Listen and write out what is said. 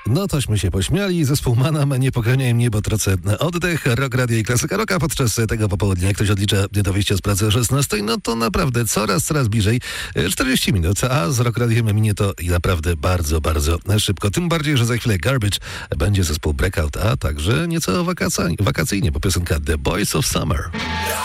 No tośmy się pośmiali. Zespół Manam, nie poganiaj mnie, bo tracę oddech. Rock Radio i klasyka rocka podczas tego popołudnia. Jak ktoś odlicza do wyjścia z pracy o 16, no to naprawdę coraz bliżej. 40 minut, a z Rock Radiem minie to i naprawdę bardzo szybko. Tym bardziej, że za chwilę Garbage będzie zespół Breakout, a także nieco wakacyjnie, bo piosenka The Boys of Summer.